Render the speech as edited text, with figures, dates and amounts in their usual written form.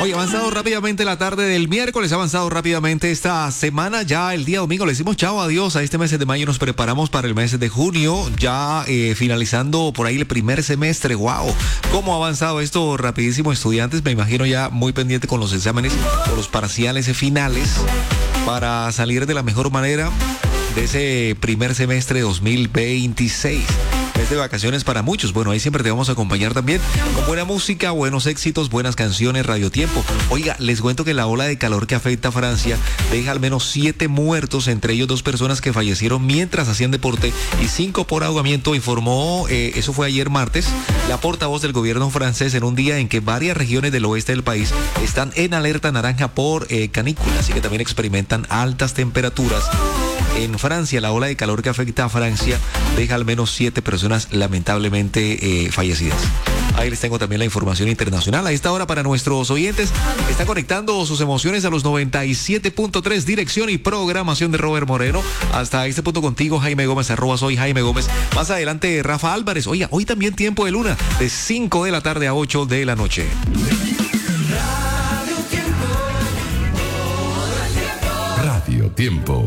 Hoy ha avanzado rápidamente la tarde del miércoles, ha avanzado rápidamente esta semana. Ya el día domingo le decimos chao, adiós a este mes de mayo. Nos preparamos para el mes de junio, ya finalizando por ahí el primer semestre. ¡Wow! ¿Cómo ha avanzado esto rapidísimo, estudiantes? Me imagino ya muy pendiente con los exámenes o los parciales finales para salir de la mejor manera de ese primer semestre 2026. Mes de vacaciones para muchos. Bueno, ahí siempre te vamos a acompañar también con buena música, buenos éxitos, buenas canciones, Radio Tiempo. Oiga, les cuento que la ola de calor que afecta a Francia deja al menos 7 muertos, entre ellos 2 personas que fallecieron mientras hacían deporte y 5 por ahogamiento, informó, eso fue ayer martes, la portavoz del gobierno francés en un día en que varias regiones del oeste del país están en alerta naranja por canícula, así que también experimentan altas temperaturas. En Francia, la ola de calor que afecta a Francia deja al menos 7 personas lamentablemente fallecidas. Ahí les tengo también la información internacional. A esta hora para nuestros oyentes, está conectando sus emociones a los 97.3, dirección y programación de Robert Moreno. Hasta este punto contigo, Jaime Gómez, @soy Jaime Gómez. Más adelante, Rafa Álvarez. Oiga, hoy también tiempo de luna, de 5 de la tarde a 8 de la noche. Radio Tiempo.